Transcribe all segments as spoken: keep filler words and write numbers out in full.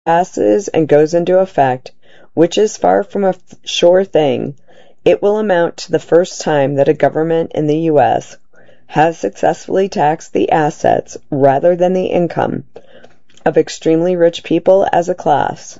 passes and goes into effect, which is far from a sure thing, it will amount to the first time that a government in the U S has successfully taxed the assets rather than the income of extremely rich people as a class.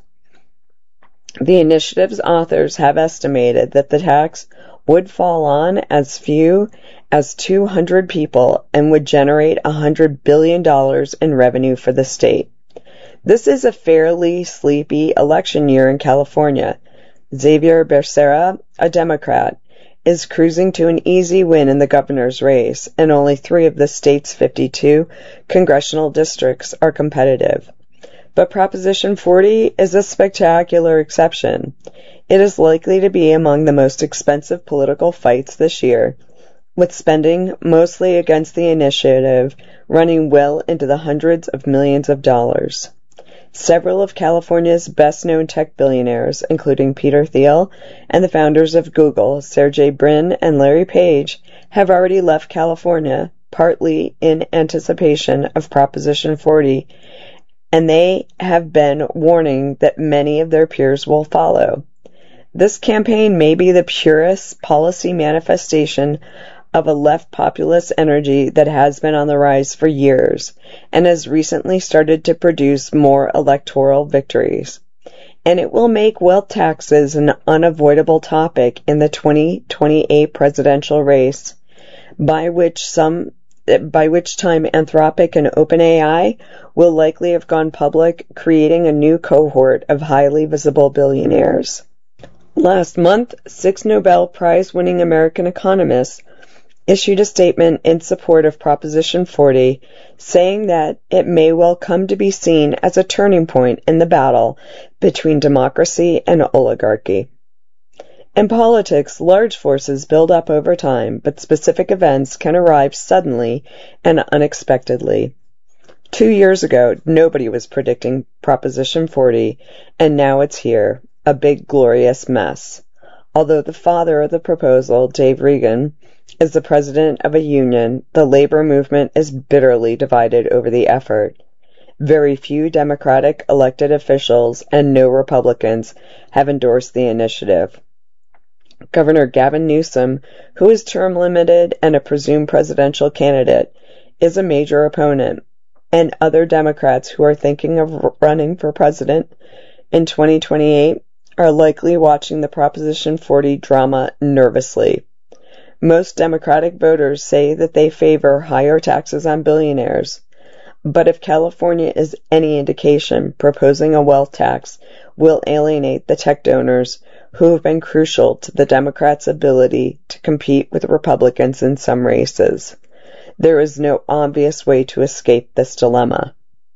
The initiative's authors have estimated that the tax would fall on as few as two hundred people and would generate one hundred billion dollars in revenue for the state. This is a fairly sleepy election year in California. Xavier Becerra, a Democrat, is cruising to an easy win in the governor's race, and only three of the state's fifty-two congressional districts are competitive. But Proposition forty is a spectacular exception. It is likely to be among the most expensive political fights this year, with spending mostly against the initiative running well into the hundreds of millions of dollars. Several of California's best-known tech billionaires, including Peter Thiel and the founders of Google, Sergey Brin and Larry Page, have already left California, partly in anticipation of Proposition forty, and they have been warning that many of their peers will follow. This campaign may be the purest policy manifestation of a left populist energy that has been on the rise for years and has recently started to produce more electoral victories. And it will make wealth taxes an unavoidable topic in the twenty twenty-eight presidential race, by which some by which time Anthropic and OpenAI will likely have gone public, creating a new cohort of highly visible billionaires. Last month, six Nobel Prize-winning American economists issued a statement in support of Proposition forty, saying that it may well come to be seen as a turning point in the battle between democracy and oligarchy. In politics, large forces build up over time, but specific events can arrive suddenly and unexpectedly. Two years ago, nobody was predicting Proposition forty, and now it's here, a big glorious mess. Although the father of the proposal, Dave Regan, is the president of a union, the labor movement is bitterly divided over the effort. Very few Democratic elected officials and no Republicans have endorsed the initiative. Governor Gavin Newsom, who is term limited and a presumed presidential candidate, is a major opponent, and other Democrats who are thinking of running for president in twenty twenty-eight are likely watching the Proposition forty drama nervously. Most Democratic voters say that they favor higher taxes on billionaires. But if California is any indication, proposing a wealth tax will alienate the tech donors who have been crucial to the Democrats' ability to compete with Republicans in some races. There is no obvious way to escape this dilemma.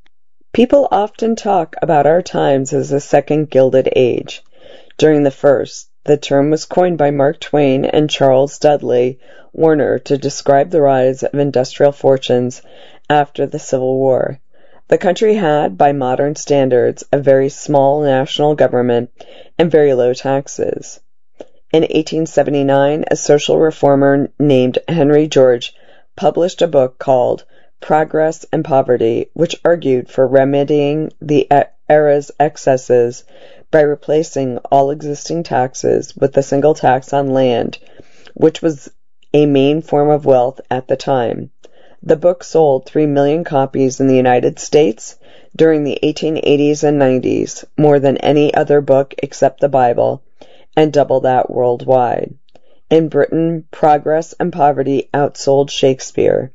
People often talk about our times as a second Gilded Age. During the first, the term was coined by Mark Twain and Charles Dudley Warner to describe the rise of industrial fortunes after the Civil War. The country had, by modern standards, a very small national government and very low taxes. In eighteen seventy-nine, a social reformer named Henry George published a book called Progress and Poverty, which argued for remedying the era's excesses by replacing all existing taxes with a single tax on land, which was a main form of wealth at the time. The book sold three million copies in the United States during the eighteen eighties and nineties, more than any other book except the Bible, and double that worldwide. In Britain, Progress and Poverty outsold Shakespeare.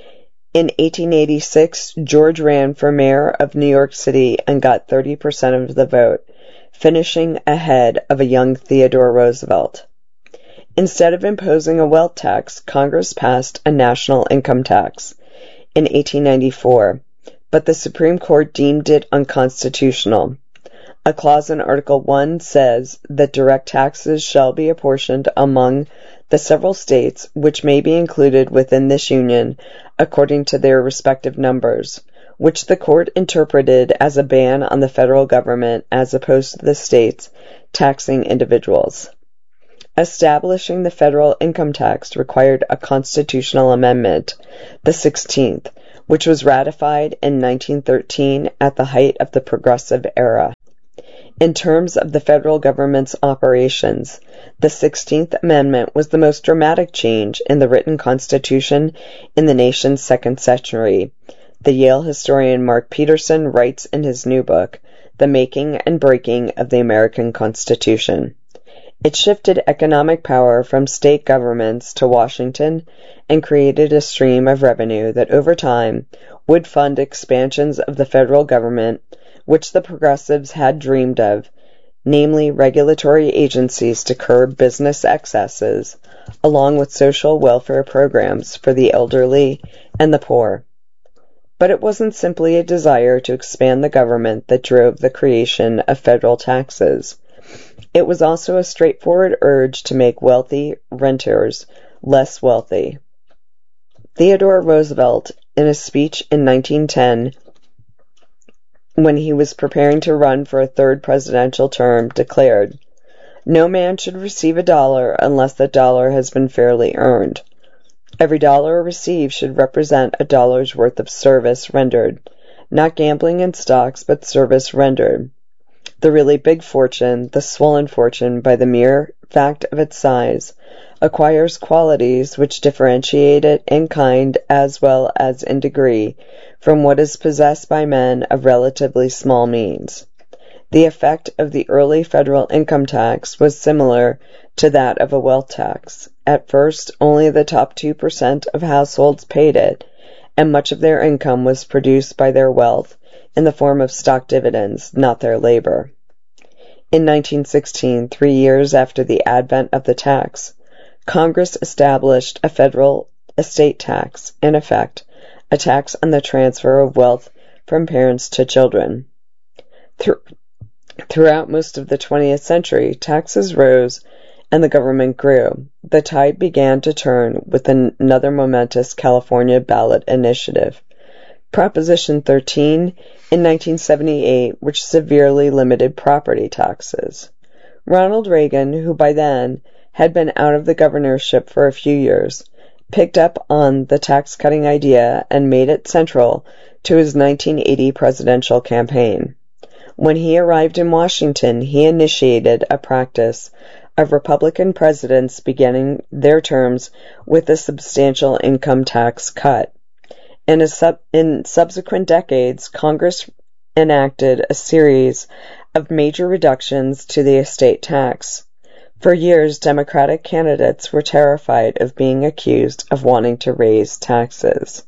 In eighteen eighty-six, George ran for mayor of New York City and got thirty percent of the vote, finishing ahead of a young Theodore Roosevelt. Instead of imposing a wealth tax, Congress passed a national income tax in eighteen ninety-four, but the Supreme Court deemed it unconstitutional. A clause in Article one says that direct taxes shall be apportioned among the several states which may be included within this union according to their respective numbers, which the court interpreted as a ban on the federal government as opposed to the states taxing individuals. Establishing the federal income tax required a constitutional amendment, the sixteenth, which was ratified in nineteen thirteen at the height of the Progressive Era. In terms of the federal government's operations, the sixteenth Amendment was the most dramatic change in the written Constitution in the nation's second century. The Yale historian Mark Peterson writes in his new book, The Making and Breaking of the American Constitution. It shifted economic power from state governments to Washington and created a stream of revenue that over time would fund expansions of the federal government, which the progressives had dreamed of, namely regulatory agencies to curb business excesses, along with social welfare programs for the elderly and the poor. But it wasn't simply a desire to expand the government that drove the creation of federal taxes. It was also a straightforward urge to make wealthy renters less wealthy. Theodore Roosevelt, in a speech in nineteen ten, when he was preparing to run for a third presidential term, declared, "No man should receive a dollar unless that dollar has been fairly earned. Every dollar received should represent a dollar's worth of service rendered, not gambling in stocks, but service rendered. The really big fortune, the swollen fortune by the mere fact of its size, acquires qualities which differentiate it in kind as well as in degree from what is possessed by men of relatively small means." The effect of the early federal income tax was similar to that of a wealth tax. At first, only the top two percent of households paid it, and much of their income was produced by their wealth in the form of stock dividends, not their labor. In nineteen sixteen, three years after the advent of the tax, Congress established a federal estate tax, in effect, a tax on the transfer of wealth from parents to children. Through, throughout most of the twentieth century, taxes rose and the government grew. The tide began to turn with an, another momentous California ballot initiative, Proposition thirteen, in nineteen seventy-eight, which severely limited property taxes. Ronald Reagan, who by then had been out of the governorship for a few years, picked up on the tax-cutting idea and made it central to his nineteen eighty presidential campaign. When he arrived in Washington, he initiated a practice of Republican presidents beginning their terms with a substantial income tax cut. In, a sub- in subsequent decades, Congress enacted a series of major reductions to the estate tax. For years, Democratic candidates were terrified of being accused of wanting to raise taxes.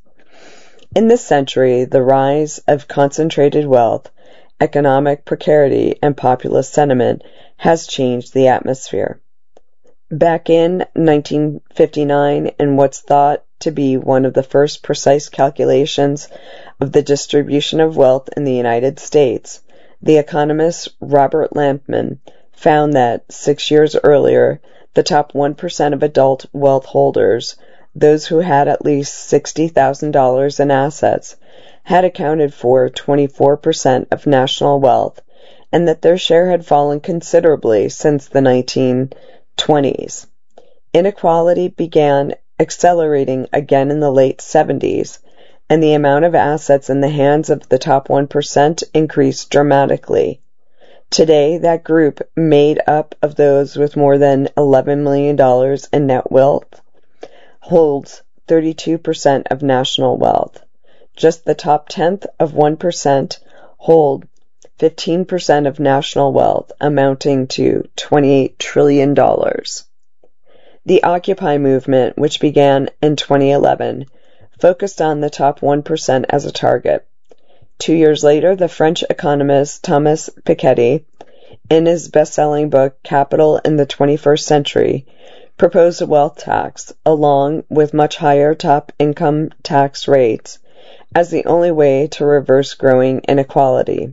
In this century, the rise of concentrated wealth, economic precarity, and populist sentiment has changed the atmosphere. Back in nineteen fifty-nine, in what's thought to be one of the first precise calculations of the distribution of wealth in the United States, the economist Robert Lampman found that six years earlier, the top one percent of adult wealth holders, those who had at least sixty thousand dollars in assets, had accounted for twenty-four percent of national wealth, and that their share had fallen considerably since the nineteen twenties. Inequality began accelerating again in the late seventies, and the amount of assets in the hands of the top one percent increased dramatically. Today, that group, made up of those with more than eleven million dollars in net wealth, holds thirty-two percent of national wealth. Just the top tenth of one percent hold fifteen percent of national wealth, amounting to twenty-eight trillion dollars. The Occupy movement, which began in twenty eleven, focused on the top one percent as a target. Two years later, the French economist Thomas Piketty, in his best-selling book Capital in the twenty-first Century, proposed a wealth tax, along with much higher top income tax rates, as the only way to reverse growing inequality.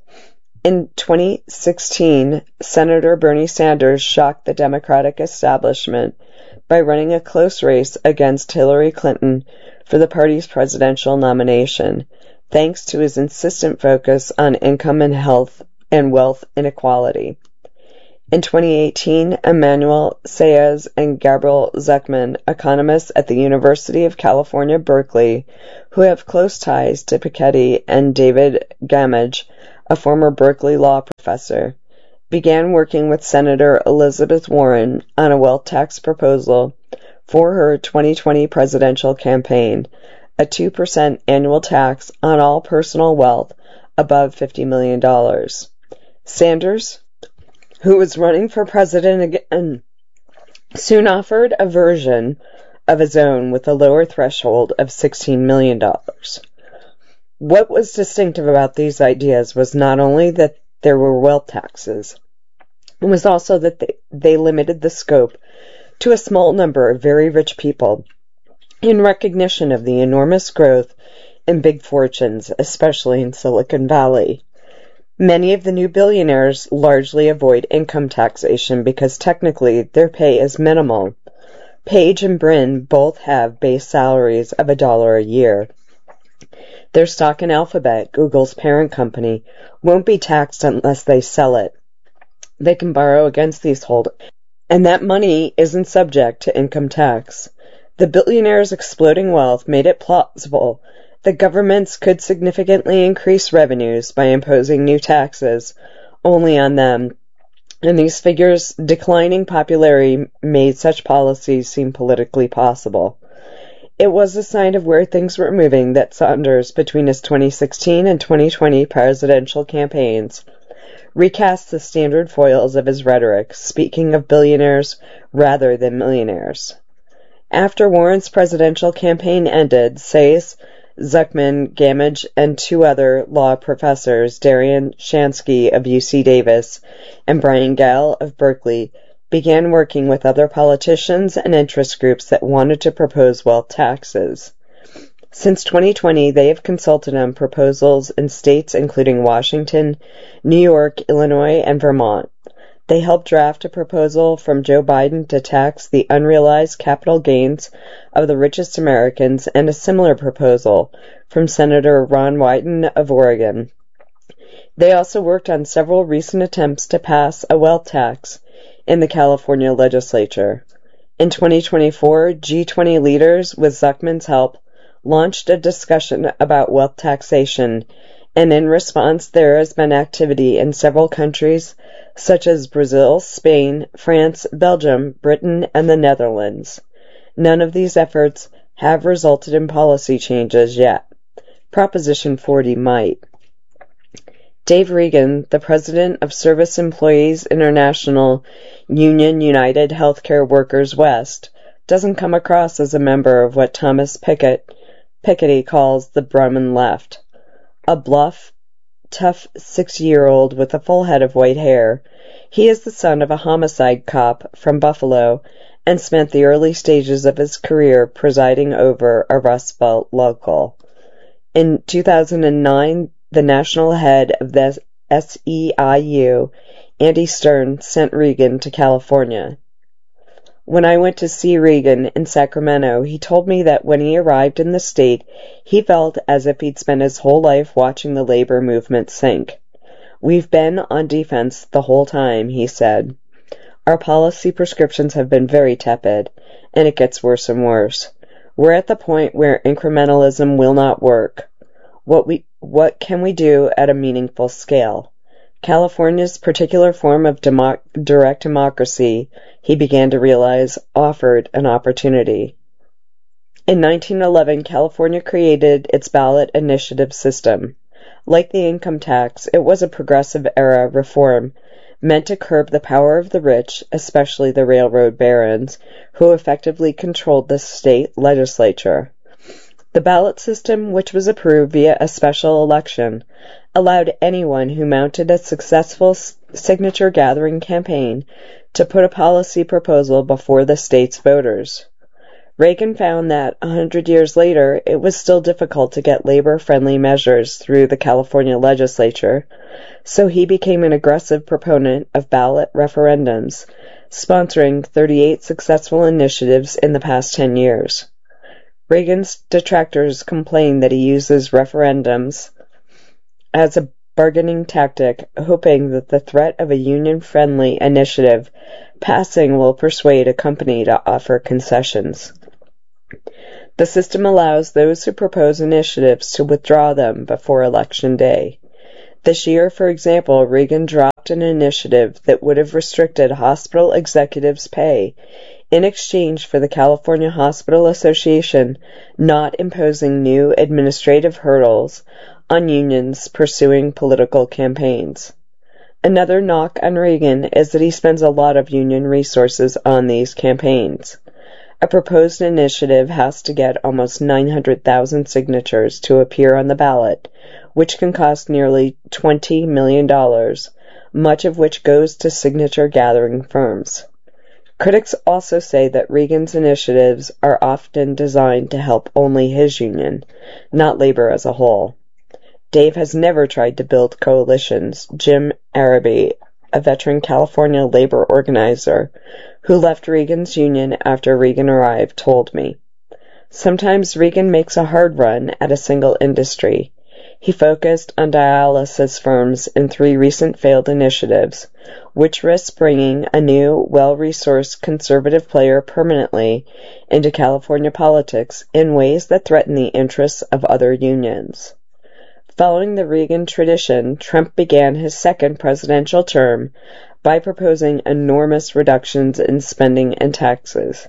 In twenty sixteen, Senator Bernie Sanders shocked the Democratic establishment by running a close race against Hillary Clinton for the party's presidential nomination, thanks to his insistent focus on income and health and wealth inequality. In twenty eighteen, Emmanuel Saez and Gabriel Zucman, economists at the University of California, Berkeley, who have close ties to Piketty, and David Gamage, a former Berkeley law professor, began working with Senator Elizabeth Warren on a wealth tax proposal for her twenty twenty presidential campaign, a two percent annual tax on all personal wealth above fifty million dollars. Sanders, who was running for president again, soon offered a version of his own with a lower threshold of sixteen million dollars. What was distinctive about these ideas was not only that there were wealth taxes, it was also that they, they limited the scope to a small number of very rich people in recognition of the enormous growth in big fortunes, especially in Silicon Valley. Many of the new billionaires largely avoid income taxation because technically their pay is minimal. Page and Brin both have base salaries of a dollar a year. Their stock in Alphabet, Google's parent company, won't be taxed unless they sell it. They can borrow against these holdings, and that money isn't subject to income tax. The billionaires' exploding wealth made it plausible that governments could significantly increase revenues by imposing new taxes only on them, and these figures' declining popularity made such policies seem politically possible. It was a sign of where things were moving that Sanders, between his twenty sixteen and twenty twenty presidential campaigns, recast the standard foils of his rhetoric, speaking of billionaires rather than millionaires. After Warren's presidential campaign ended, Saez, Zucman, Gamage, and two other law professors, Darian Shansky of U C Davis and Brian Gale of Berkeley, began working with other politicians and interest groups that wanted to propose wealth taxes. Since twenty twenty, they have consulted on proposals in states including Washington, New York, Illinois, and Vermont. They helped draft a proposal from Joe Biden to tax the unrealized capital gains of the richest Americans, and a similar proposal from Senator Ron Wyden of Oregon. They also worked on several recent attempts to pass a wealth tax in the California legislature. In twenty twenty-four, G twenty leaders, with Zucman's help, launched a discussion about wealth taxation, and in response there has been activity in several countries such as Brazil, Spain, France, Belgium, Britain, and the Netherlands. None of these efforts have resulted in policy changes yet. Proposition forty might. Dave Regan, the president of Service Employees International Union United Healthcare Workers West, doesn't come across as a member of what Thomas Pickett, Piketty calls the Bremen left. A bluff, tough six-year-old with a full head of white hair, he is the son of a homicide cop from Buffalo and spent the early stages of his career presiding over a Rust Belt local. In two thousand nine, the national head of the S E I U, Andy Stern, sent Regan to California. When I went to see Regan in Sacramento, he told me that when he arrived in the state, he felt as if he'd spent his whole life watching the labor movement sink. We've been on defense the whole time, he said. Our policy prescriptions have been very tepid, and it gets worse and worse. We're at the point where incrementalism will not work. What we, what can we do at a meaningful scale? California's particular form of demo- direct democracy, he began to realize, offered an opportunity. In nineteen eleven, California created its ballot initiative system. Like the income tax, it was a progressive-era reform meant to curb the power of the rich, especially the railroad barons, who effectively controlled the state legislature. The ballot system, which was approved via a special election, allowed anyone who mounted a successful signature-gathering campaign to put a policy proposal before the state's voters. Reagan found that, a hundred years later, it was still difficult to get labor-friendly measures through the California legislature, so he became an aggressive proponent of ballot referendums, sponsoring thirty-eight successful initiatives in the past ten years. Reagan's detractors complain that he uses referendums as a bargaining tactic, hoping that the threat of a union-friendly initiative passing will persuade a company to offer concessions. The system allows those who propose initiatives to withdraw them before Election Day. This year, for example, Reagan dropped an initiative that would have restricted hospital executives' pay in exchange for the California Hospital Association not imposing new administrative hurdles on unions pursuing political campaigns. Another knock on Reagan is that he spends a lot of union resources on these campaigns. A proposed initiative has to get almost nine hundred thousand signatures to appear on the ballot, which can cost nearly twenty million dollars, much of which goes to signature-gathering firms. Critics also say that Reagan's initiatives are often designed to help only his union, not labor as a whole. Dave has never tried to build coalitions. Jim Araby, a veteran California labor organizer who left Reagan's union after Reagan arrived, told me. Sometimes Reagan makes a hard run at a single industry. He focused on dialysis firms in three recent failed initiatives, which risk bringing a new, well-resourced conservative player permanently into California politics in ways that threaten the interests of other unions. Following the Reagan tradition, Trump began his second presidential term by proposing enormous reductions in spending and taxes.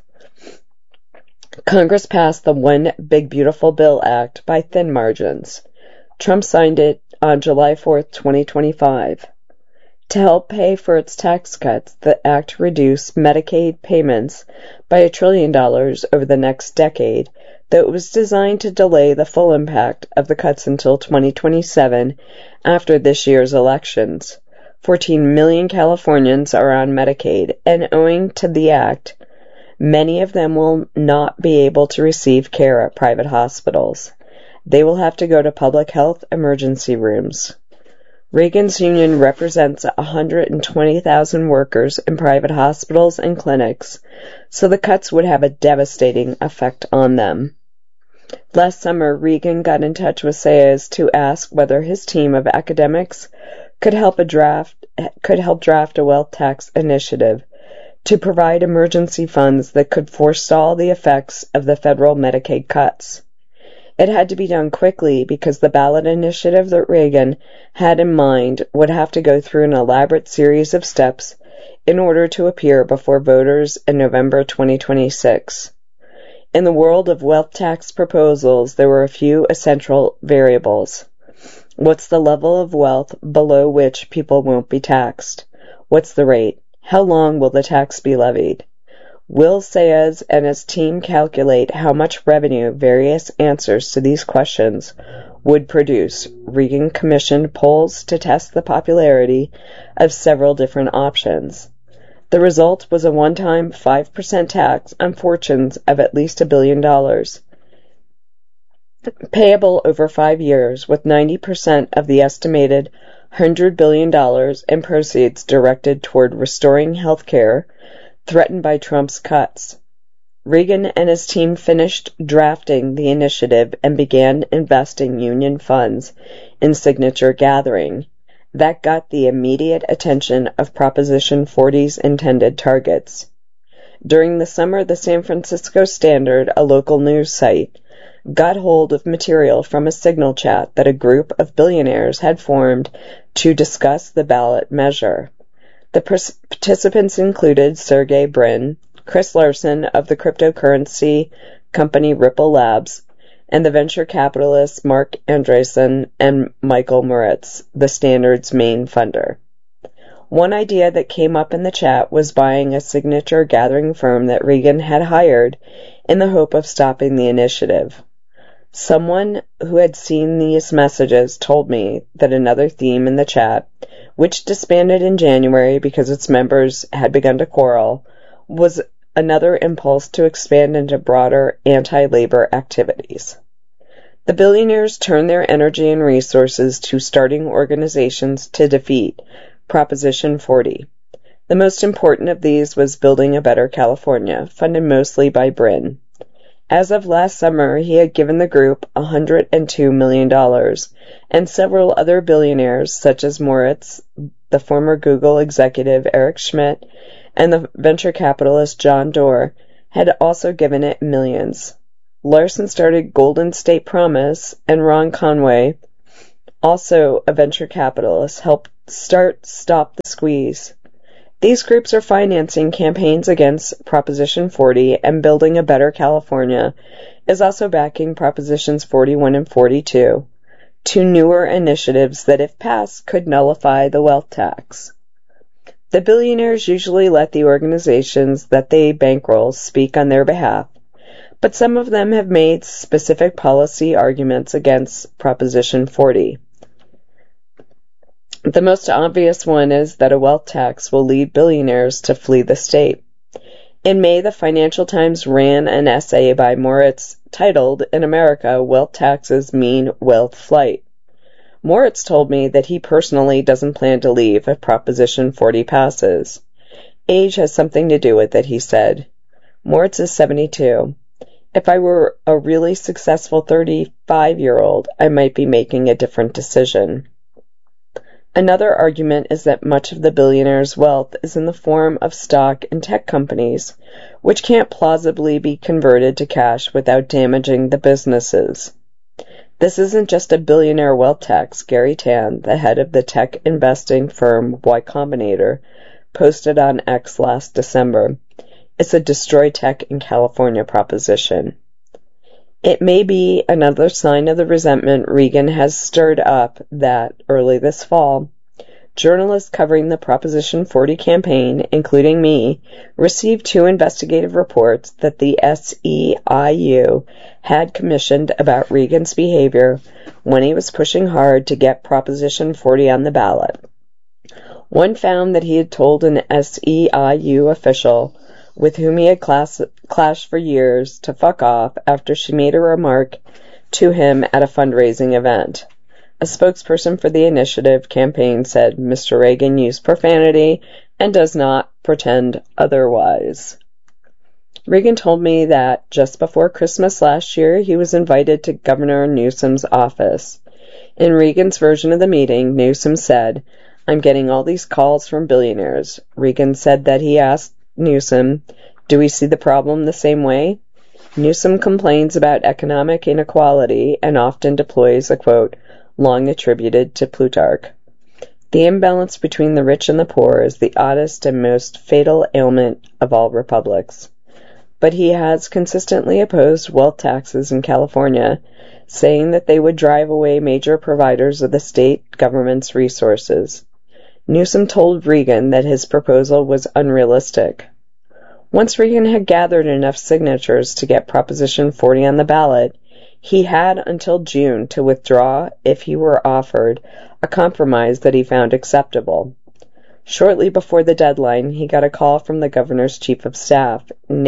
Congress passed the One Big Beautiful Bill Act by thin margins. Trump signed it on July fourth, twenty twenty-five. To help pay for its tax cuts, the act reduced Medicaid payments by a trillion dollars over the next decade, though it was designed to delay the full impact of the cuts until twenty twenty-seven after this year's elections. fourteen million Californians are on Medicaid, and owing to the act, many of them will not be able to receive care at private hospitals. They will have to go to public health emergency rooms. Reagan's union represents one hundred twenty thousand workers in private hospitals and clinics, so the cuts would have a devastating effect on them. Last summer, Reagan got in touch with Saez to ask whether his team of academics could help a draft could help draft a wealth tax initiative to provide emergency funds that could forestall the effects of the federal Medicaid cuts. It had to be done quickly because the ballot initiative that Reagan had in mind would have to go through an elaborate series of steps in order to appear before voters in November twenty twenty-six. In the world of wealth tax proposals, there were a few essential variables. What's the level of wealth below which people won't be taxed? What's the rate? How long will the tax be levied? Will Saez and his team calculate how much revenue various answers to these questions would produce? Reagan commissioned polls to test the popularity of several different options. The result was a one-time five percent tax on fortunes of at least a billion dollars, payable over five years, with ninety percent of the estimated one hundred billion dollars in proceeds directed toward restoring health care threatened by Trump's cuts. Reagan and his team finished drafting the initiative and began investing union funds in signature gathering. That got the immediate attention of Proposition forty's intended targets. During the summer, the San Francisco Standard, a local news site, got hold of material from a signal chat that a group of billionaires had formed to discuss the ballot measure. The participants included Sergey Brin, Chris Larsen of the cryptocurrency company Ripple Labs, and the venture capitalists Mark Andreessen and Michael Moritz, the Standard's main funder. One idea that came up in the chat was buying a signature gathering firm that Reagan had hired in the hope of stopping the initiative. Someone who had seen these messages told me that another theme in the chat, which disbanded in January because its members had begun to quarrel, was another impulse to expand into broader anti-labor activities. The billionaires turned their energy and resources to starting organizations to defeat Proposition forty. The most important of these was Building a Better California, funded mostly by Brin. As of last summer, he had given the group one hundred two million dollars, and several other billionaires, such as Moritz, the former Google executive Eric Schmidt, and the venture capitalist John Doerr, had also given it millions. Larson started Golden State Promise, and Ron Conway, also a venture capitalist, helped start Stop the Squeeze. These groups are financing campaigns against Proposition forty, and Building a Better California is also backing Propositions forty-one and forty-two, two newer initiatives that, if passed, could nullify the wealth tax. The billionaires usually let the organizations that they bankroll speak on their behalf, but some of them have made specific policy arguments against Proposition forty. The most obvious one is that a wealth tax will lead billionaires to flee the state. In May, the Financial Times ran an essay by Moritz titled, "In America, Wealth Taxes Mean Wealth Flight." Moritz told me that he personally doesn't plan to leave if Proposition forty passes. Age has something to do with it, he said. Moritz is seventy-two. If I were a really successful thirty-five-year-old, I might be making a different decision. Another argument is that much of the billionaires' wealth is in the form of stock in tech companies, which can't plausibly be converted to cash without damaging the businesses. This isn't just a billionaire wealth tax, Gary Tan, the head of the tech investing firm Y Combinator, posted on X last December. It's a destroy tech in California proposition. It may be another sign of the resentment Reagan has stirred up that, early this fall, journalists covering the Proposition forty campaign, including me, received two investigative reports that the S E I U had commissioned about Reagan's behavior when he was pushing hard to get Proposition forty on the ballot. One found that he had told an S E I U official with whom he had class- clashed for years to fuck off after she made a remark to him at a fundraising event. A spokesperson for the initiative campaign said Mister Reagan used profanity and does not pretend otherwise. Reagan told me that just before Christmas last year, he was invited to Governor Newsom's office. In Reagan's version of the meeting, Newsom said, "I'm getting all these calls from billionaires." Reagan said that he asked Newsom, "Do we see the problem the same way?" Newsom complains about economic inequality and often deploys a quote long attributed to Plutarch. The imbalance between the rich and the poor is the oddest and most fatal ailment of all republics. But he has consistently opposed wealth taxes in California, saying that they would drive away major providers of the state government's resources. Newsom told Reagan that his proposal was unrealistic. Once Reagan had gathered enough signatures to get Proposition forty on the ballot, he had until June to withdraw if he were offered a compromise that he found acceptable. Shortly before the deadline, he got a call from the governor's chief of staff,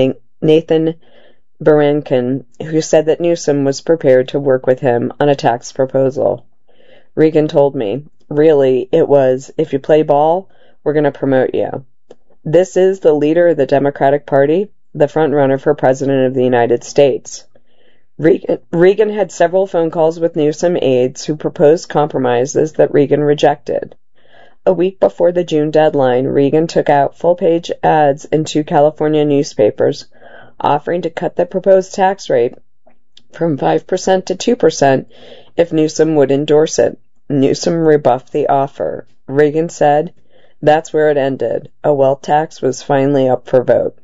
Nathan Berenkin, who said that Newsom was prepared to work with him on a tax proposal. Reagan told me, "Really, it was, if you play ball, we're going to promote you." This is the leader of the Democratic Party, the front-runner for President of the United States. Reagan, Reagan had several phone calls with Newsom aides who proposed compromises that Reagan rejected. A week before the June deadline, Reagan took out full-page ads in two California newspapers, offering to cut the proposed tax rate from five percent to two percent if Newsom would endorse it. Newsom rebuffed the offer. Reagan said, "That's where it ended. A wealth tax was finally up for vote."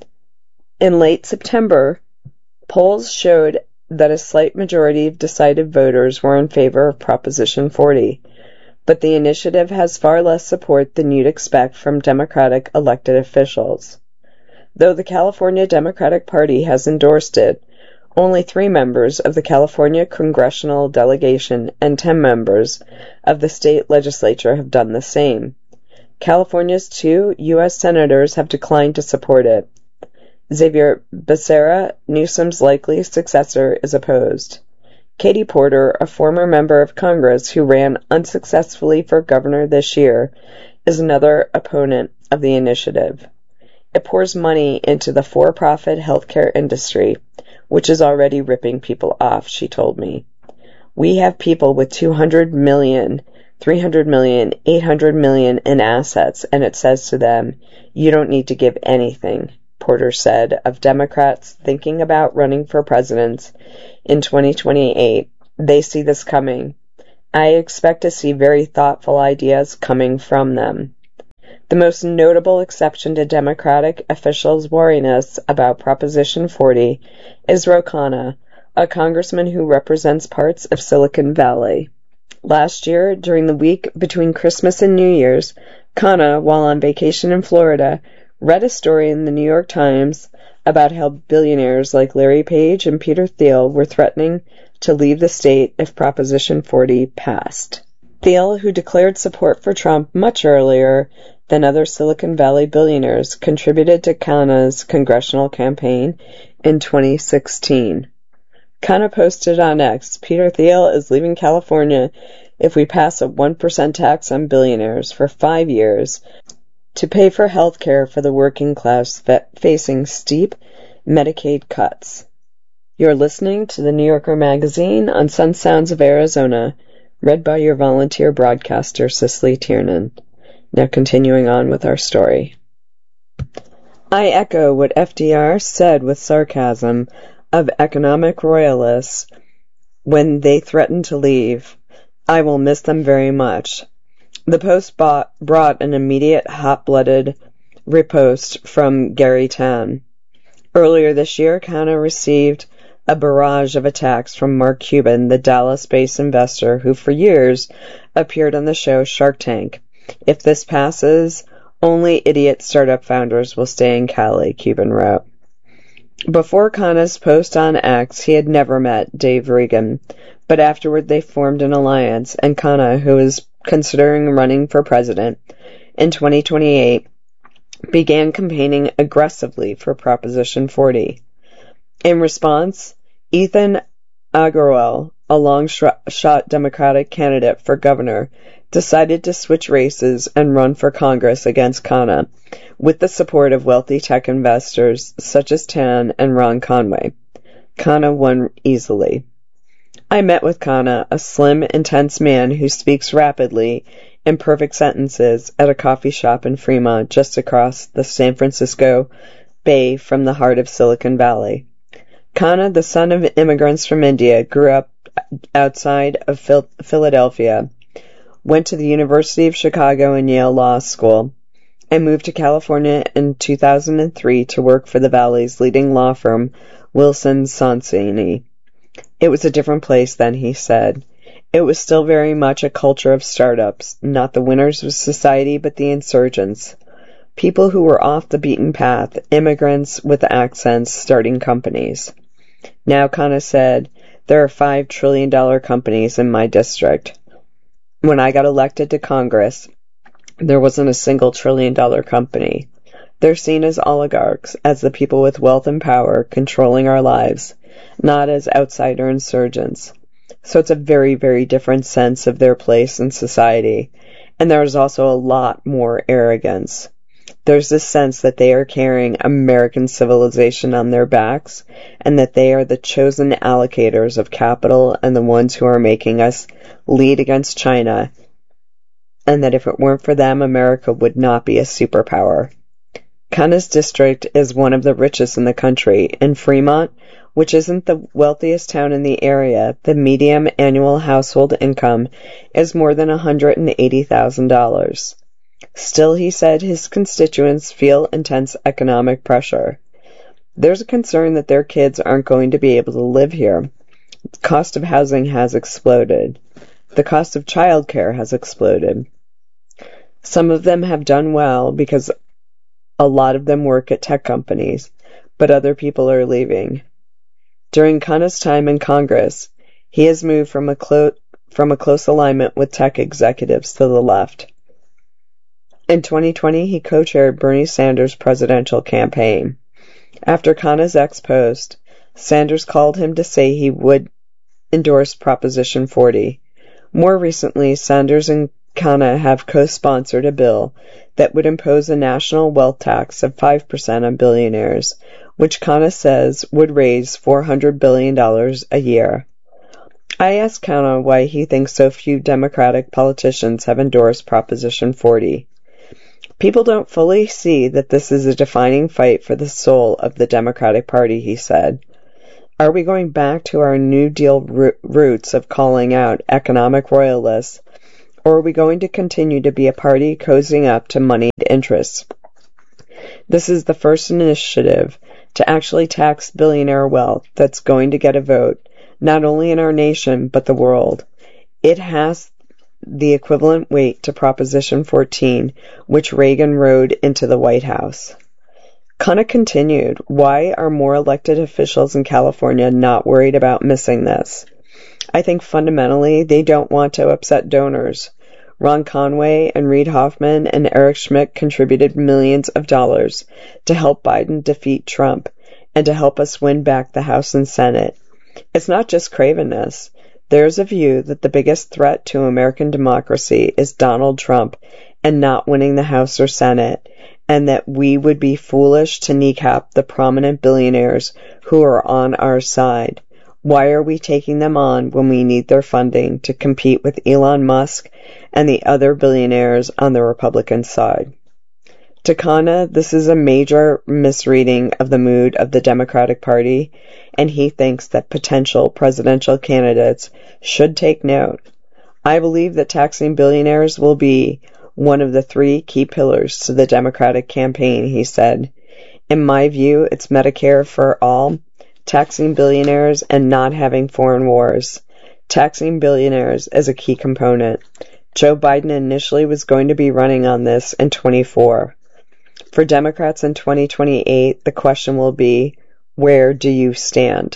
In late September, polls showed that a slight majority of decided voters were in favor of Proposition forty, but the initiative has far less support than you'd expect from Democratic elected officials. Though the California Democratic Party has endorsed it, only three members of the California congressional delegation and ten members of the state legislature have done the same. California's two U S senators have declined to support it. Xavier Becerra, Newsom's likely successor, is opposed. Katie Porter, a former member of Congress who ran unsuccessfully for governor this year, is another opponent of the initiative. It pours money into the for-profit healthcare industry, which is already ripping people off, she told me. We have people with two hundred million, three hundred million, eight hundred million in assets, and it says to them, you don't need to give anything, Porter said of Democrats thinking about running for president in twenty twenty-eight. They see this coming. I expect to see very thoughtful ideas coming from them. The most notable exception to Democratic officials' wariness about Proposition forty is Ro Khanna, a congressman who represents parts of Silicon Valley. Last year, during the week between Christmas and New Year's, Khanna, while on vacation in Florida, read a story in the New York Times about how billionaires like Larry Page and Peter Thiel were threatening to leave the state if Proposition forty passed. Thiel, who declared support for Trump much earlier than other Silicon Valley billionaires, contributed to Khanna's congressional campaign in twenty sixteen. Khanna posted on X, Peter Thiel is leaving California if we pass a one percent tax on billionaires for five years to pay for health care for the working class facing steep Medicaid cuts. You're listening to the New Yorker magazine on Sun Sounds of Arizona, read by your volunteer broadcaster, Cicely Tiernan. Now continuing on with our story. I echo what F D R said with sarcasm of economic royalists when they threatened to leave. I will miss them very much. The Post bought, brought an immediate hot-blooded riposte from Gary Tan. Earlier this year, Khanna received a barrage of attacks from Mark Cuban, the Dallas-based investor who for years appeared on the show Shark Tank. If this passes, only idiot startup founders will stay in Cali, Cuban wrote. Before Khanna's post on X, he had never met Dave Regan, but afterward they formed an alliance, and Khanna, who is considering running for president in twenty twenty-eight, began campaigning aggressively for Proposition forty. In response, Ethan Agarwal, a long-shot Democratic candidate for governor, decided to switch races and run for Congress against Khanna, with the support of wealthy tech investors such as Tan and Ron Conway. Khanna won easily. I met with Khanna, a slim, intense man who speaks rapidly in perfect sentences, at a coffee shop in Fremont just across the San Francisco Bay from the heart of Silicon Valley. Khanna, the son of immigrants from India, grew up outside of Phil- Philadelphia, went to the University of Chicago and Yale Law School, and moved to California in two thousand three to work for the Valley's leading law firm, Wilson Sonsini. It was a different place then, he said. It was still very much a culture of startups, not the winners of society, but the insurgents. People who were off the beaten path, immigrants with accents starting companies. Now, Khanna said, there are five trillion dollar companies in my district. When I got elected to Congress, there wasn't a single trillion dollar company. They're seen as oligarchs, as the people with wealth and power controlling our lives, not as outsider insurgents. So it's a very, very different sense of their place in society. And there's also a lot more arrogance. There's this sense that they are carrying American civilization on their backs, and that they are the chosen allocators of capital and the ones who are making us lead against China, and that if it weren't for them, America would not be a superpower. Khanna's district is one of the richest in the country. In Fremont, which isn't the wealthiest town in the area, the median annual household income is more than one hundred eighty thousand dollars. Still, he said, his constituents feel intense economic pressure. There's a concern that their kids aren't going to be able to live here. The cost of housing has exploded. The cost of childcare has exploded. Some of them have done well because a lot of them work at tech companies, but other people are leaving. During Khanna's time in Congress, he has moved from a, clo- from a close alignment with tech executives to the left. In twenty twenty, he co-chaired Bernie Sanders' presidential campaign. After Khanna's X post, Sanders called him to say he would endorse Proposition forty. More recently, Sanders Khanna have co-sponsored a bill that would impose a national wealth tax of five percent on billionaires, which Khanna says would raise four hundred billion dollars a year. I asked Khanna why he thinks so few Democratic politicians have endorsed Proposition forty. People don't fully see that this is a defining fight for the soul of the Democratic Party, he said. Are we going back to our New Deal roots of calling out economic royalists, or are we going to continue to be a party cozying up to moneyed interests? This is the first initiative to actually tax billionaire wealth that's going to get a vote, not only in our nation, but the world. It has the equivalent weight to Proposition fourteen, which Reagan rode into the White House. Khanna continued, why are more elected officials in California not worried about missing this? I think fundamentally they don't want to upset donors. Ron Conway and Reid Hoffman and Eric Schmidt contributed millions of dollars to help Biden defeat Trump and to help us win back the House and Senate. It's not just cravenness. There's a view that the biggest threat to American democracy is Donald Trump and not winning the House or Senate, and that we would be foolish to kneecap the prominent billionaires who are on our side. Why are we taking them on when we need their funding to compete with Elon Musk and the other billionaires on the Republican side? To Khanna, this is a major misreading of the mood of the Democratic Party, and he thinks that potential presidential candidates should take note. I believe that taxing billionaires will be one of the three key pillars to the Democratic campaign, he said. In my view, it's Medicare for all, taxing billionaires, and not having foreign wars. Taxing billionaires is a key component. Joe Biden initially was going to be running on this in twenty-four. For Democrats in twenty twenty-eight, the question will be, where do you stand?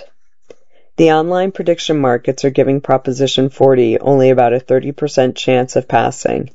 The online prediction markets are giving Proposition forty only about a thirty percent chance of passing.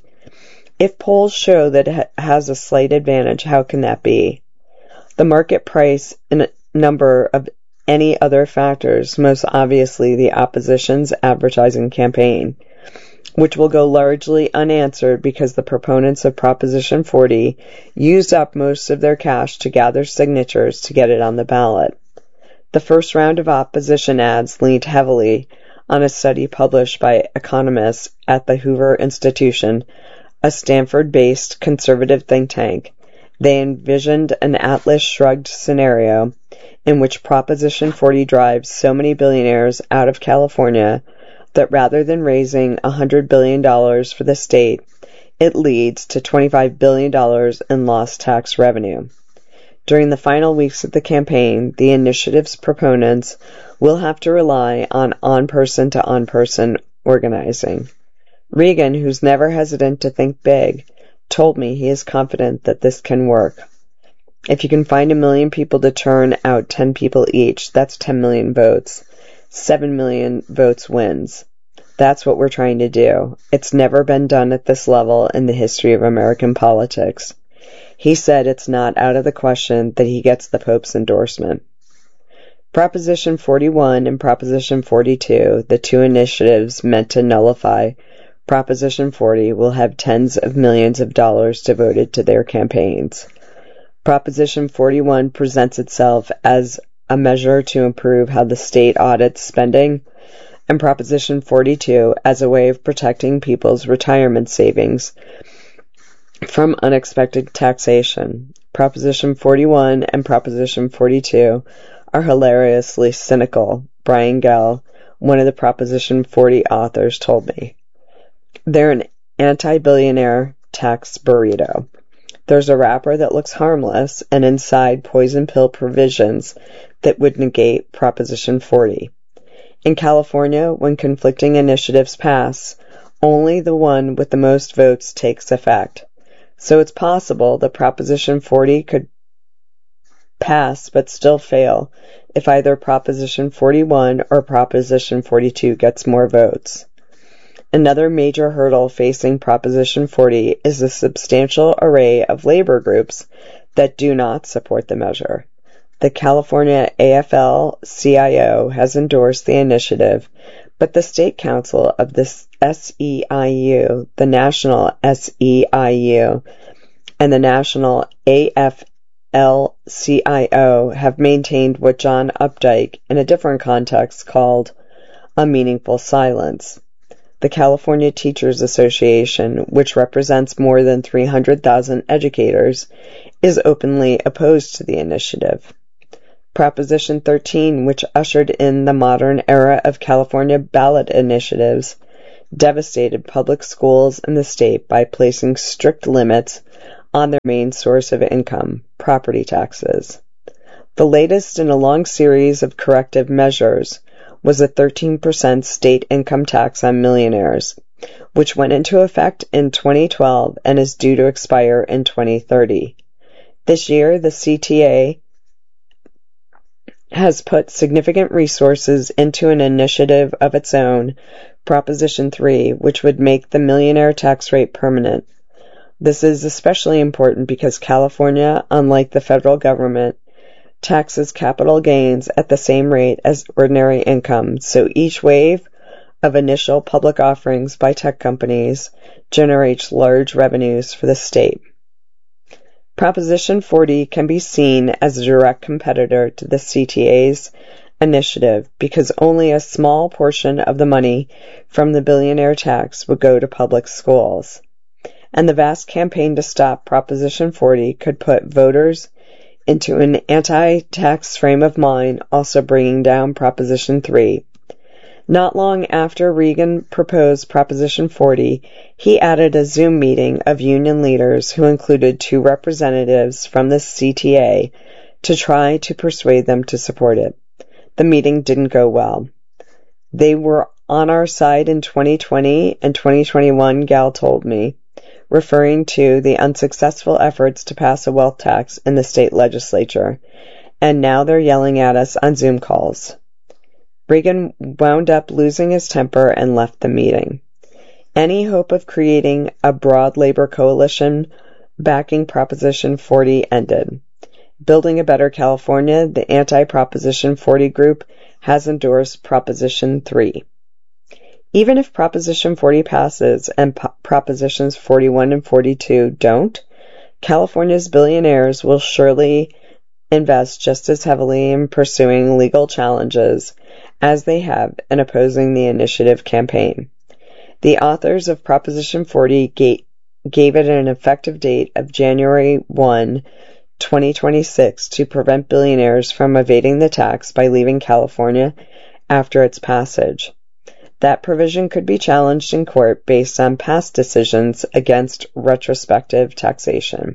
If polls show that it has a slight advantage, how can that be? The market price and a number of any other factors, most obviously the opposition's advertising campaign, which will go largely unanswered because the proponents of Proposition forty used up most of their cash to gather signatures to get it on the ballot. The first round of opposition ads leaned heavily on a study published by economists at the Hoover Institution, a Stanford-based conservative think tank. They envisioned an Atlas Shrugged scenario in which Proposition forty drives so many billionaires out of California that rather than raising one hundred billion dollars for the state, it leads to twenty-five billion dollars in lost tax revenue. During the final weeks of the campaign, the initiative's proponents will have to rely on on-person to on-person organizing. Reagan, who's never hesitant to think big, told me he is confident that this can work. If you can find a million people to turn out ten people each, that's ten million votes. Seven million votes wins. That's what we're trying to do. It's never been done at this level in the history of American politics. He said it's not out of the question that he gets the Pope's endorsement. Proposition forty-one and Proposition forty-two, the two initiatives meant to nullify Proposition forty, will have tens of millions of dollars devoted to their campaigns. Proposition forty-one presents itself as a measure to improve how the state audits spending, and Proposition forty-two as a way of protecting people's retirement savings from unexpected taxation. Proposition forty-one and Proposition forty-two are hilariously cynical, Brian Gell, one of the Proposition forty authors, told me. They're an anti-billionaire tax burrito. There's a wrapper that looks harmless, and inside poison pill provisions that would negate Proposition forty. In California, when conflicting initiatives pass, only the one with the most votes takes effect. So it's possible that Proposition forty could pass but still fail if either Proposition forty-one or Proposition forty-two gets more votes. Another major hurdle facing Proposition forty is the substantial array of labor groups that do not support the measure. The California A F L C I O has endorsed the initiative, but the State Council of the S E I U, the National S E I U, and the National A F L C I O have maintained what John Updike, in a different context, called a meaningful silence. The California Teachers Association, which represents more than three hundred thousand educators, is openly opposed to the initiative. Proposition thirteen, which ushered in the modern era of California ballot initiatives, devastated public schools in the state by placing strict limits on their main source of income, property taxes. The latest in a long series of corrective measures was a thirteen percent state income tax on millionaires, which went into effect in twenty twelve and is due to expire in twenty thirty. This year, the C T A has put significant resources into an initiative of its own, Proposition three, which would make the millionaire tax rate permanent. This is especially important because California, unlike the federal government, taxes capital gains at the same rate as ordinary income, so each wave of initial public offerings by tech companies generates large revenues for the state. Proposition forty can be seen as a direct competitor to the C T A's initiative because only a small portion of the money from the billionaire tax would go to public schools. And the vast campaign to stop Proposition forty could put voters into an anti-tax frame of mind, also bringing down Proposition three. Not long after Reagan proposed Proposition forty, he added a Zoom meeting of union leaders who included two representatives from the C T A to try to persuade them to support it. The meeting didn't go well. They were on our side in twenty twenty and twenty twenty-one, Gal told me, referring to the unsuccessful efforts to pass a wealth tax in the state legislature, and now they're yelling at us on Zoom calls. Reagan wound up losing his temper and left the meeting. Any hope of creating a broad labor coalition backing Proposition forty ended. Building a Better California, the anti-Proposition forty group, has endorsed Proposition three. Even if Proposition forty passes and po- Propositions forty-one and forty-two don't, California's billionaires will surely invest just as heavily in pursuing legal challenges as they have in opposing the initiative campaign. The authors of Proposition forty gave, gave it an effective date of January first, twenty twenty-six to prevent billionaires from evading the tax by leaving California after its passage. That provision could be challenged in court based on past decisions against retrospective taxation.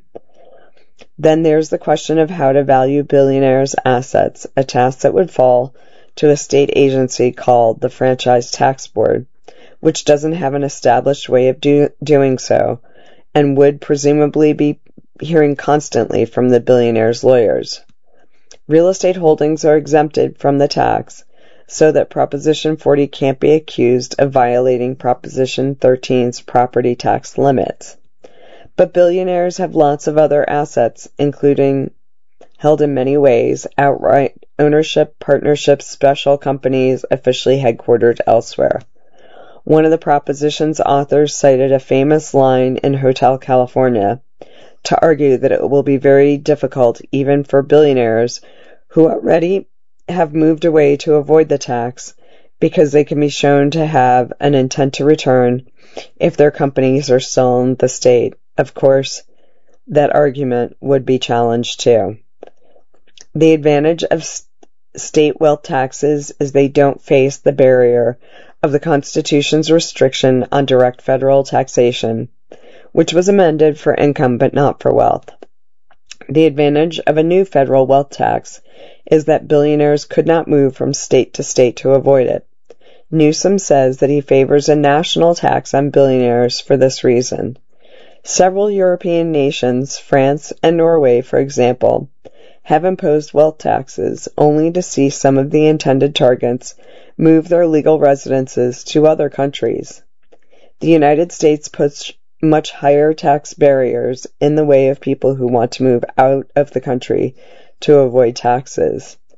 Then there's the question of how to value billionaires' assets, a task that would fall to a state agency called the Franchise Tax Board, which doesn't have an established way of do- doing so, and would presumably be hearing constantly from the billionaires' lawyers. Real estate holdings are exempted from the tax, so that Proposition forty can't be accused of violating Proposition thirteen's property tax limits. But billionaires have lots of other assets, including, held in many ways, outright ownership, partnerships, special companies officially headquartered elsewhere. One of the proposition's authors cited a famous line in Hotel California to argue that it will be very difficult even for billionaires who already have moved away to avoid the tax because they can be shown to have an intent to return if their companies are still in the state. Of course, that argument would be challenged too. The advantage of st- state wealth taxes is they don't face the barrier of the Constitution's restriction on direct federal taxation, which was amended for income but not for wealth. The advantage of a new federal wealth tax is that billionaires could not move from state to state to avoid it. Newsom says that he favors a national tax on billionaires for this reason. Several European nations, France and Norway, for example, have imposed wealth taxes only to see some of the intended targets move their legal residences to other countries. The United States puts much higher tax barriers in the way of people who want to move out of the country to avoid taxes.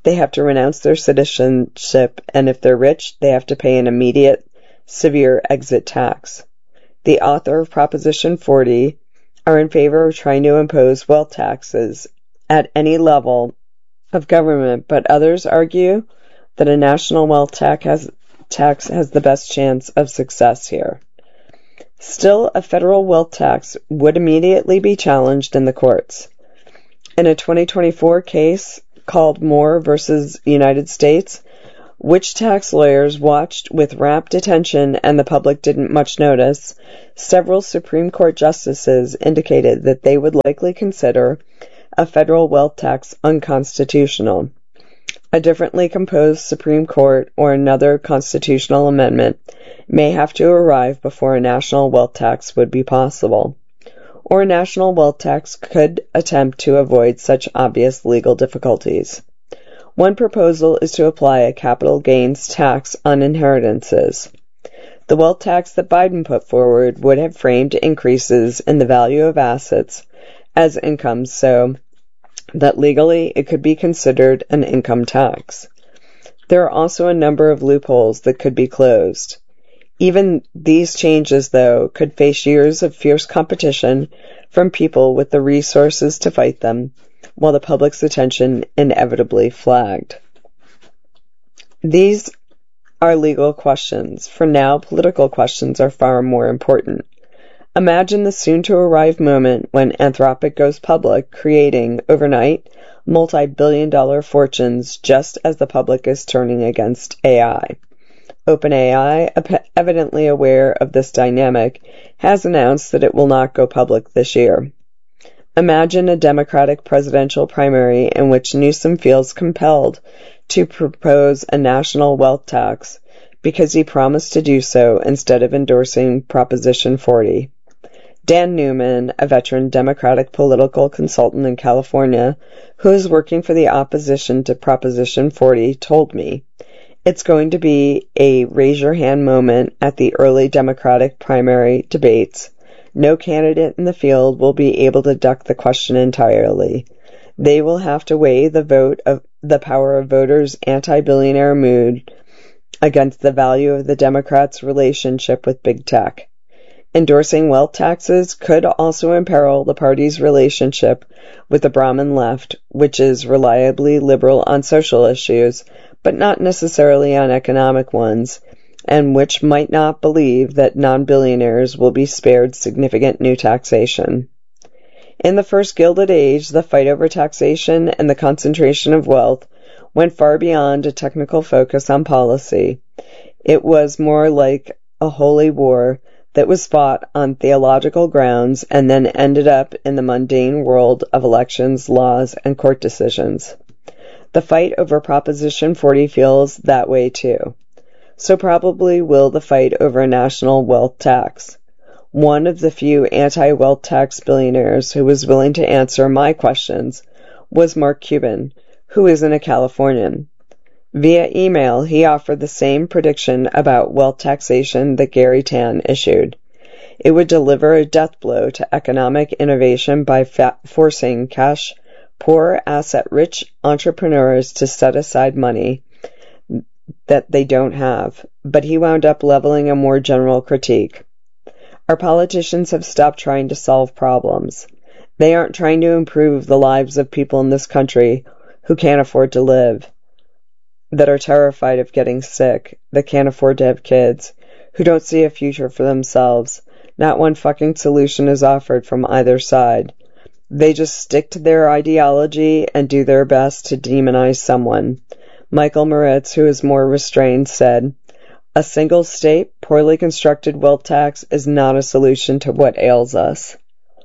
they have to renounce their citizenship, and if they're rich, they have to pay an immediate, severe exit tax. The author of Proposition forty are in favor of trying to impose wealth taxes at any level of government, but others argue that a national wealth tax has, tax has the best chance of success here. Still, a federal wealth tax would immediately be challenged in the courts. In a twenty twenty-four case called Moore versus United States, which tax lawyers watched with rapt attention and the public didn't much notice, several Supreme Court justices indicated that they would likely consider a federal wealth tax unconstitutional. A differently composed Supreme Court or another constitutional amendment may have to arrive before a national wealth tax would be possible, or a national wealth tax could attempt to avoid such obvious legal difficulties. One proposal is to apply a capital gains tax on inheritances. The wealth tax that Biden put forward would have framed increases in the value of assets as income so that legally it could be considered an income tax. There are also a number of loopholes that could be closed. Even these changes, though, could face years of fierce competition from people with the resources to fight them, while the public's attention inevitably flagged. These are legal questions. For now, political questions are far more important. Imagine the soon-to-arrive moment when Anthropic goes public, creating, overnight, multi-billion dollar fortunes just as the public is turning against A I. OpenAI, evidently aware of this dynamic, has announced that it will not go public this year. Imagine a Democratic presidential primary in which Newsom feels compelled to propose a national wealth tax because he promised to do so instead of endorsing Proposition forty. Dan Newman, a veteran Democratic political consultant in California who is working for the opposition to Proposition forty, told me, "It's going to be a raise-your-hand moment at the early Democratic primary debates. No candidate in the field will be able to duck the question entirely. They will have to weigh the vote of the power of voters' anti-billionaire mood against the value of the Democrats' relationship with big tech. Endorsing wealth taxes could also imperil the party's relationship with the Brahmin left, which is reliably liberal on social issues, but not necessarily on economic ones, and which might not believe that non-billionaires will be spared significant new taxation. In the first Gilded Age, the fight over taxation and the concentration of wealth went far beyond a technical focus on policy. It was more like a holy war that was fought on theological grounds and then ended up in the mundane world of elections, laws, and court decisions. The fight over Proposition forty feels that way too. So probably will the fight over a national wealth tax. One of the few anti-wealth tax billionaires who was willing to answer my questions was Mark Cuban, who isn't a Californian. Via email, he offered the same prediction about wealth taxation that Gary Tan issued. It would deliver a death blow to economic innovation by fa- forcing cash-poor, asset-rich entrepreneurs to set aside money that they don't have, but he wound up leveling a more general critique. Our politicians have stopped trying to solve problems. They aren't trying to improve the lives of people in this country who can't afford to live, that are terrified of getting sick, that can't afford to have kids, who don't see a future for themselves. Not one fucking solution is offered from either side. They just stick to their ideology and do their best to demonize someone. Michael Moritz, who is more restrained, said, "A single state, poorly constructed wealth tax is not a solution to what ails us."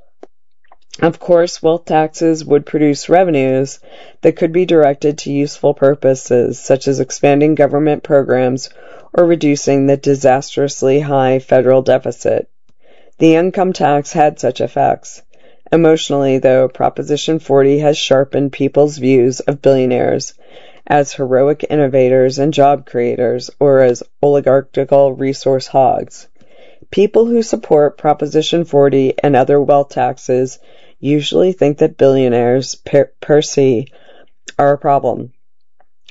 Of course, wealth taxes would produce revenues that could be directed to useful purposes, such as expanding government programs or reducing the disastrously high federal deficit. The income tax had such effects. Emotionally, though, Proposition forty has sharpened people's views of billionaires as heroic innovators and job creators, or as oligarchical resource hogs. People who support Proposition forty and other wealth taxes usually think that billionaires per, per se are a problem.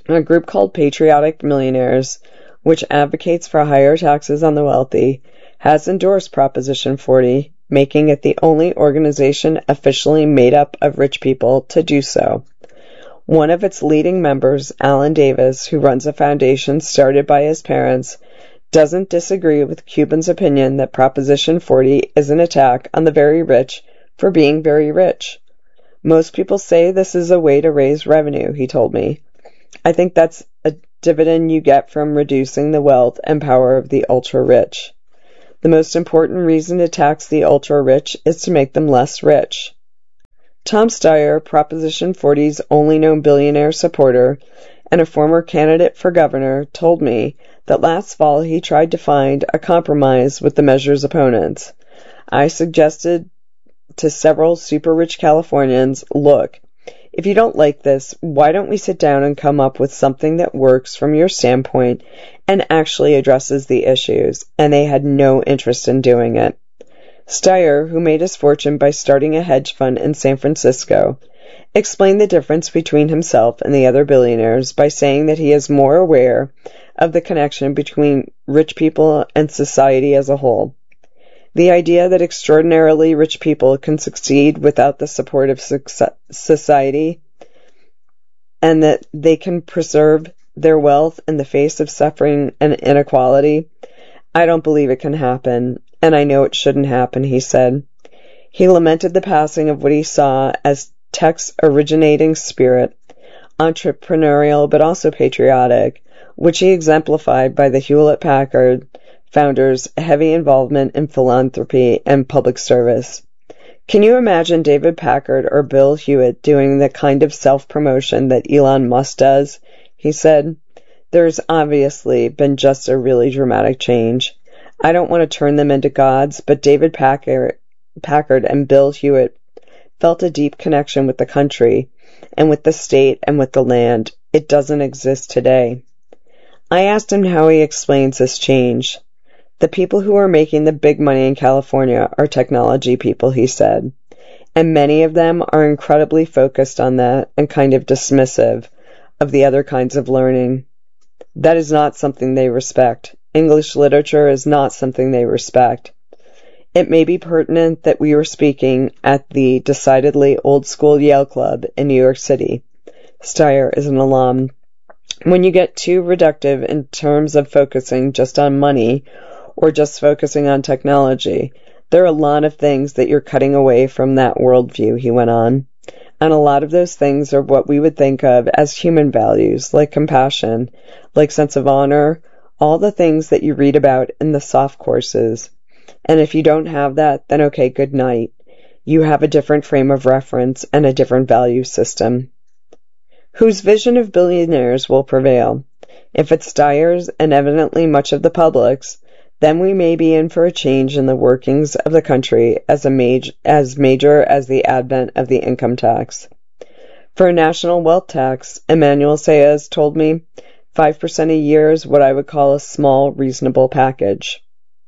A group called Patriotic Millionaires, which advocates for higher taxes on the wealthy, has endorsed Proposition forty, making it the only organization officially made up of rich people to do so. One of its leading members, Alan Davis, who runs a foundation started by his parents, doesn't disagree with Cuban's opinion that Proposition forty is an attack on the very rich for being very rich. Most people say this is a way to raise revenue, he told me. I think that's a dividend you get from reducing the wealth and power of the ultra-rich. The most important reason to tax the ultra-rich is to make them less rich. Tom Steyer, Proposition forty's only known billionaire supporter and a former candidate for governor, told me that last fall he tried to find a compromise with the measure's opponents. I suggested to several super-rich Californians, look, if you don't like this, why don't we sit down and come up with something that works from your standpoint and actually addresses the issues? And they had no interest in doing it. Steyer, who made his fortune by starting a hedge fund in San Francisco, explained the difference between himself and the other billionaires by saying that he is more aware of the connection between rich people and society as a whole. The idea that extraordinarily rich people can succeed without the support of society and that they can preserve their wealth in the face of suffering and inequality, I don't believe it can happen, and I know it shouldn't happen, he said. He lamented the passing of what he saw as tech's originating spirit, entrepreneurial but also patriotic, which he exemplified by the Hewlett-Packard founders' heavy involvement in philanthropy and public service. Can you imagine David Packard or Bill Hewitt doing the kind of self-promotion that Elon Musk does? He said, there's obviously been just a really dramatic change. I don't want to turn them into gods, but David Packard, Packard and Bill Hewitt felt a deep connection with the country and with the state and with the land. It doesn't exist today. I asked him how he explains this change. The people who are making the big money in California are technology people, he said, and many of them are incredibly focused on that and kind of dismissive of the other kinds of learning. That is not something they respect. English literature is not something they respect. It may be pertinent that we were speaking at the decidedly old-school Yale Club in New York City. Steyer is an alum. When you get too reductive in terms of focusing just on money or just focusing on technology, there are a lot of things that you're cutting away from that worldview, he went on. And a lot of those things are what we would think of as human values, like compassion, like sense of honor, all the things that you read about in the soft courses. And if you don't have that, then okay, good night. You have a different frame of reference and a different value system. Whose vision of billionaires will prevail? If it's Steyer's and evidently much of the public's, then we may be in for a change in the workings of the country as a major, as major as the advent of the income tax. For a national wealth tax, Emmanuel Saez told me, five percent a year is what I would call a small, reasonable package.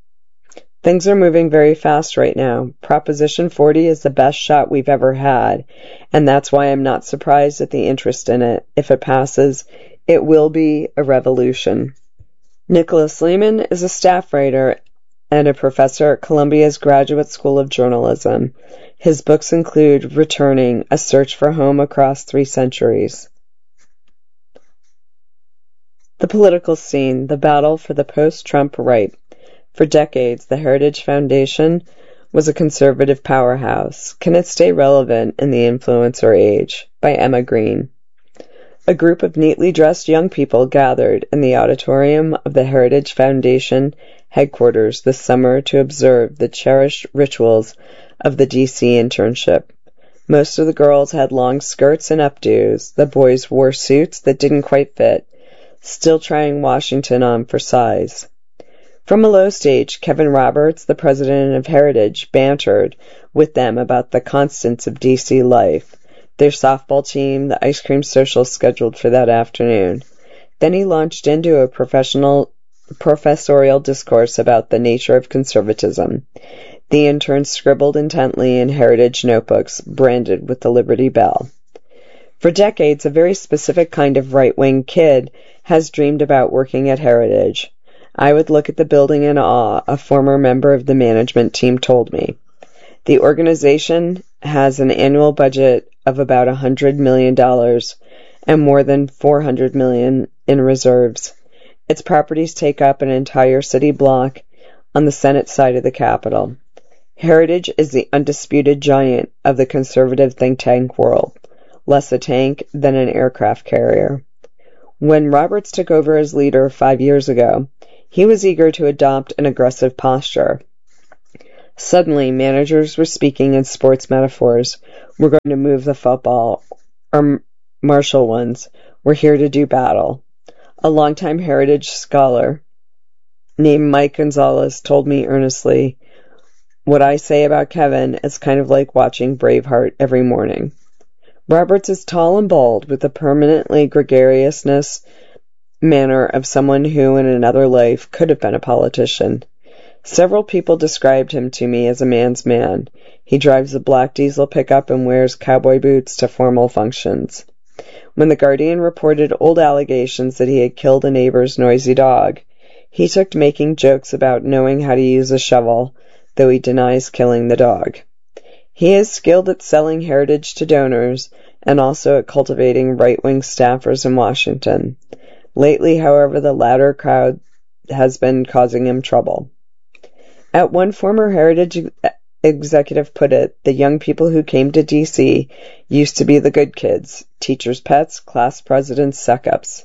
Things are moving very fast right now. Proposition forty is the best shot we've ever had, and that's why I'm not surprised at the interest in it. If it passes, it will be a revolution. Nicholas Lehman is a staff writer and a professor at Columbia's Graduate School of Journalism. His books include Returning, A Search for Home Across Three Centuries. The political scene, the battle for the post-Trump right. For decades, the Heritage Foundation was a conservative powerhouse. Can it stay relevant in the influencer age? By Emma Green. A group of neatly dressed young people gathered in the auditorium of the Heritage Foundation headquarters this summer to observe the cherished rituals of the D C internship. Most of the girls had long skirts and updos. The boys wore suits that didn't quite fit, still trying Washington on for size. From a low stage, Kevin Roberts, the president of Heritage, bantered with them about the constants of D C life, their softball team, the ice cream social scheduled for that afternoon. Then he launched into a professional, professorial discourse about the nature of conservatism. The interns scribbled intently in Heritage notebooks, branded with the Liberty Bell. For decades, a very specific kind of right-wing kid has dreamed about working at Heritage. I would look at the building in awe, a former member of the management team told me. The organization has an annual budget of about one hundred million dollars and more than four hundred million dollars in reserves. Its properties take up an entire city block on the Senate side of the Capitol. Heritage is the undisputed giant of the conservative think tank world, less a tank than an aircraft carrier. When Roberts took over as leader five years ago, he was eager to adopt an aggressive posture. Suddenly, managers were speaking in sports metaphors. We're going to move the football, or martial ones. We're here to do battle. A longtime Heritage scholar named Mike Gonzalez told me earnestly, what I say about Kevin is kind of like watching Braveheart every morning. Roberts is tall and bald, with a permanently gregariousness manner of someone who in another life could have been a politician. Several people described him to me as a man's man. He drives a black diesel pickup and wears cowboy boots to formal functions. When The Guardian reported old allegations that he had killed a neighbor's noisy dog, he took to making jokes about knowing how to use a shovel, though he denies killing the dog. He is skilled at selling Heritage to donors and also at cultivating right-wing staffers in Washington. Lately, however, the latter crowd has been causing him trouble. At one former Heritage executive put it, the young people who came to D C used to be the good kids, teachers' pets, class presidents, suck-ups.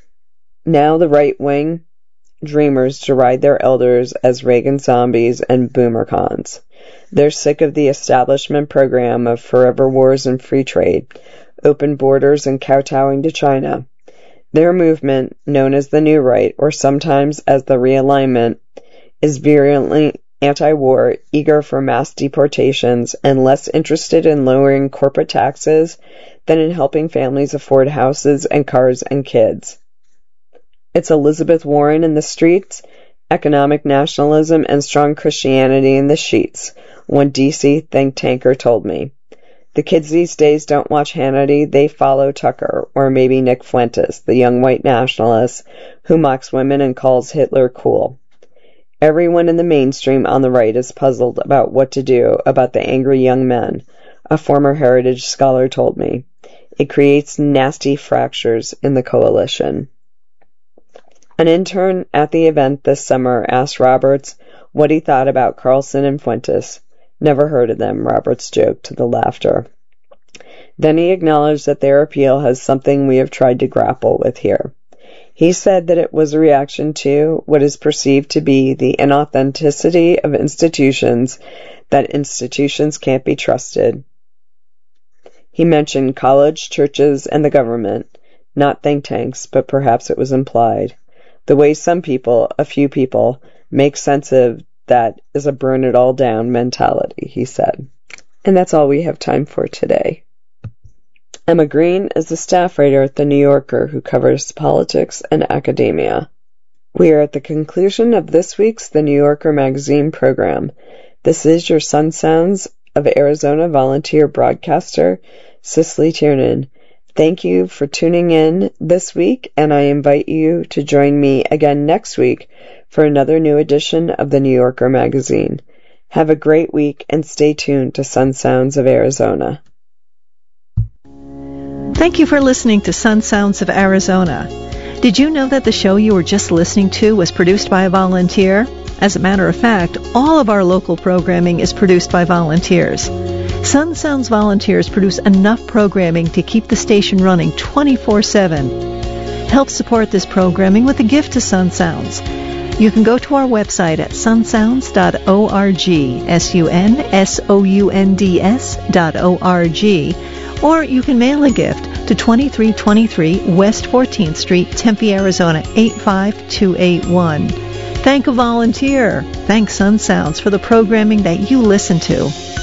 Now the right-wing dreamers deride their elders as Reagan zombies and boomer cons. They're sick of the establishment program of forever wars and free trade, open borders and kowtowing to China. Their movement, known as the New Right, or sometimes as the Realignment, is virulently anti-war, eager for mass deportations, and less interested in lowering corporate taxes than in helping families afford houses and cars and kids. It's Elizabeth Warren in the streets, economic nationalism, and strong Christianity in the sheets, one D C think tanker told me. The kids these days don't watch Hannity, they follow Tucker, or maybe Nick Fuentes, the young white nationalist who mocks women and calls Hitler cool. Everyone in the mainstream on the right is puzzled about what to do about the angry young men, a former Heritage scholar told me. It creates nasty fractures in the coalition. An intern at the event this summer asked Roberts what he thought about Carlson and Fuentes. Never heard of them, Roberts joked to the laughter. Then he acknowledged that their appeal has something we have tried to grapple with here. He said that it was a reaction to what is perceived to be the inauthenticity of institutions, that institutions can't be trusted. He mentioned college, churches, and the government, not think tanks, but perhaps it was implied. The way some people, a few people, make sense of that is a burn it all down mentality, he said. And that's all we have time for today. Emma Green is the staff writer at The New Yorker who covers politics and academia. We are at the conclusion of this week's The New Yorker magazine program. This is your Sun Sounds of Arizona volunteer broadcaster, Cicely Tiernan. Thank you for tuning in this week, and I invite you to join me again next week for another new edition of The New Yorker magazine. Have a great week and stay tuned to Sun Sounds of Arizona. Thank you for listening to Sun Sounds of Arizona. Did you know that the show you were just listening to was produced by a volunteer? As a matter of fact, all of our local programming is produced by volunteers. Sun Sounds volunteers produce enough programming to keep the station running twenty-four seven. Help support this programming with a gift to Sun Sounds. You can go to our website at sun sounds dot org, S U N S O U N D S dot O R G, or you can mail a gift to twenty-three twenty-three West fourteenth Street, Tempe, Arizona, eight five two eight one. Thank a volunteer. Thank Sun Sounds for the programming that you listen to.